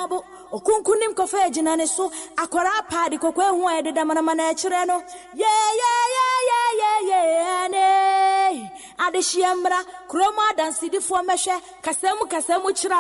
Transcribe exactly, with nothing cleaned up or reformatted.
mabo okunkunim kofa ejina ne so akwara paadi kokwe hu ede da mana mana ekire no ye ye ye ye ye ye ne adehia mra kroma dansidifo mehwe kasem kasem kira